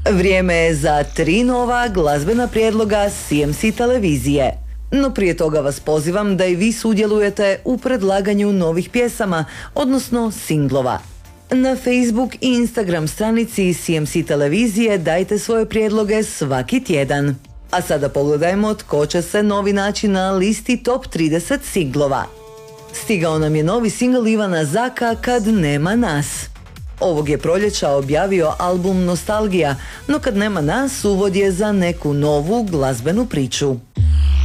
Vrijeme je za 3 nova glazbena prijedloga CMC televizije. No prije toga vas pozivam da i vi sudjelujete u predlaganju novih pjesama, odnosno singlova. Na Facebook i Instagram stranici CMC televizije dajte svoje prijedloge svaki tjedan. A sada pogledajmo tko će se novi naći na listi top 30 singlova. Stigao nam je novi singl Ivana Zaka Kad nema nas. Ovog je proljeća objavio album Nostalgija, no kad nema nas uvod je za neku novu glazbenu priču.